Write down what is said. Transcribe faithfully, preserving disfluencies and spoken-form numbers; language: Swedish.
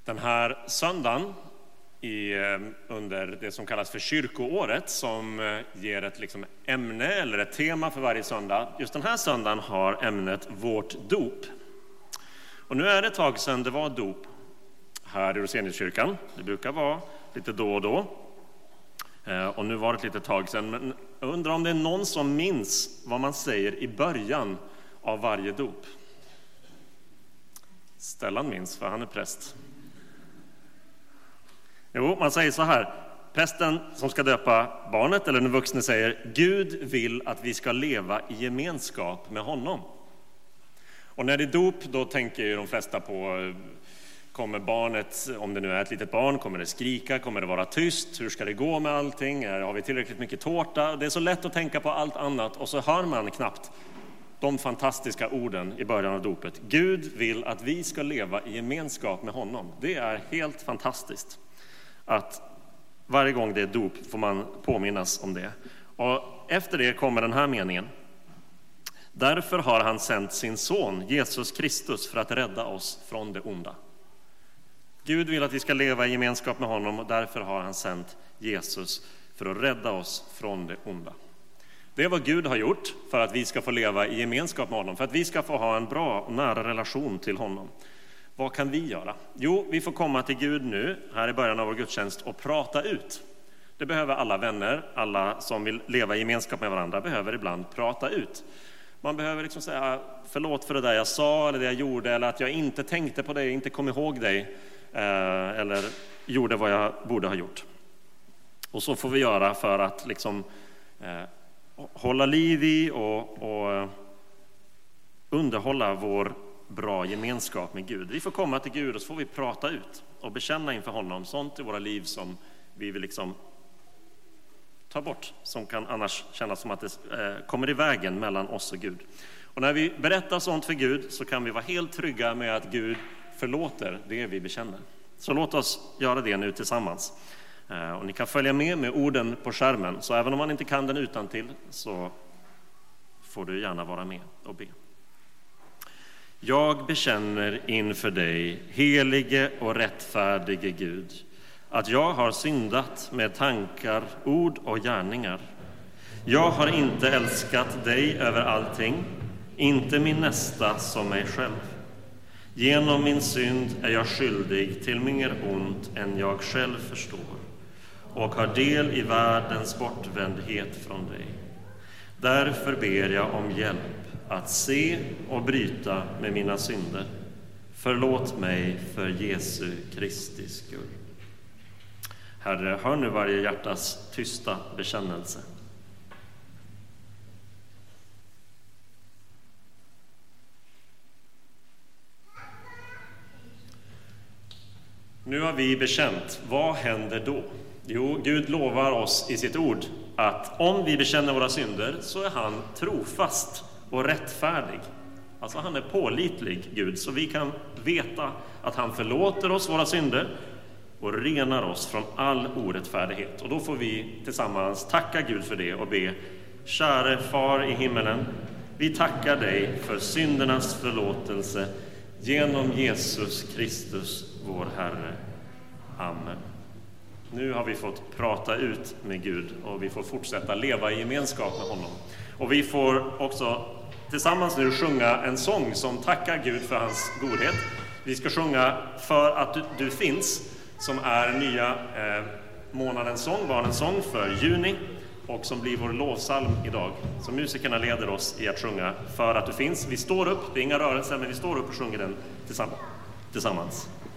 Den här söndagen i, under det som kallas för kyrkoåret, som ger ett liksom ämne eller ett tema för varje söndag. Just den här söndagen har ämnet vårt dop. Och nu är det ett tag sedan det var dop här i Roseniuskyrkan. Det brukar vara lite då och då. Och nu var det ett litet tag sedan. Men jag undrar om det är någon som minns vad man säger i början av varje dop. Stellan minns, för han är präst. Jo, man säger så här. Prästen som ska döpa barnet eller den vuxne säger: Gud vill att vi ska leva i gemenskap med honom. Och när det är dop, då tänker ju de flesta på: kommer barnet, om det nu är ett litet barn, kommer det skrika, kommer det vara tyst, hur ska det gå med allting, har vi tillräckligt mycket tårta? Det är så lätt att tänka på allt annat, och så hör man knappt de fantastiska orden i början av dopet. Gud vill att vi ska leva i gemenskap med honom. Det är helt fantastiskt att varje gång det är dop får man påminnas om det. Och efter det kommer den här meningen. Därför har han sänt sin son Jesus Kristus för att rädda oss från det onda. Gud vill att vi ska leva i gemenskap med honom, och därför har han sänt Jesus för att rädda oss från det onda. Det är vad Gud har gjort för att vi ska få leva i gemenskap med honom, för att vi ska få ha en bra och nära relation till honom. Vad kan vi göra? Jo, vi får komma till Gud nu, här i början av vår gudstjänst, och prata ut. Det behöver alla vänner, alla som vill leva i gemenskap med varandra, behöver ibland prata ut. Man behöver liksom säga: förlåt för det där jag sa, eller det jag gjorde, eller att jag inte tänkte på dig, inte kom ihåg dig, eller gjorde vad jag borde ha gjort. Och så får vi göra för att liksom eh, hålla liv i och, och underhålla vår bra gemenskap med Gud. Vi får komma till Gud och så får vi prata ut och bekänna inför honom sånt i våra liv som vi vill liksom ta bort, som kan annars kännas som att det eh, kommer i vägen mellan oss och Gud. Och när vi berättar sånt för Gud så kan vi vara helt trygga med att Gud förlåter det vi bekänner. Så låt oss göra det nu tillsammans. Eh, och ni kan följa med med orden på skärmen, så även om man inte kan den utantill så får du gärna vara med och be. Jag bekänner inför dig, helige och rättfärdige Gud, att jag har syndat med tankar, ord och gärningar. Jag har inte älskat dig över allting, inte min nästa som mig själv. Genom min synd är jag skyldig till mer ont än jag själv förstår, och har del i världens bortvändhet från dig. Därför ber jag om hjälp att se och bryta med mina synder. Förlåt mig för Jesu Kristi skull. Herre, hör nu varje hjärtas tysta bekännelse. Nu har vi bekänt. Vad händer då? Jo, Gud lovar oss i sitt ord att om vi bekänner våra synder så är han trofast och rättfärdig. Alltså han är pålitlig, Gud, så vi kan veta att han förlåter oss våra synder och renar oss från all orättfärdighet. Och då får vi tillsammans tacka Gud för det och be: käre far i himmelen, vi tackar dig för syndernas förlåtelse genom Jesus Kristus, vår Herre. Amen. Nu har vi fått prata ut med Gud och vi får fortsätta leva i gemenskap med honom. Och vi får också tillsammans nu sjunga en sång som tackar Gud för hans godhet. Vi ska sjunga För att du, du finns, som är nya eh, månadens sång, barnens sång för juni, och som blir vår lovsalm idag. Så musikerna leder oss i att sjunga För att du finns. Vi står upp, det är inga rörelser, men vi står upp och sjunger den tillsammans.